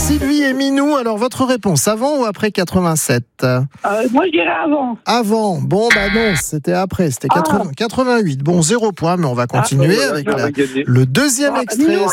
Sylvie et Minou, alors votre réponse, avant ou après 87? Moi, je dirais avant. Avant. Bon, non, c'était après, c'était 88. Bon, 0 point, mais on va continuer avec le deuxième extrait. Minou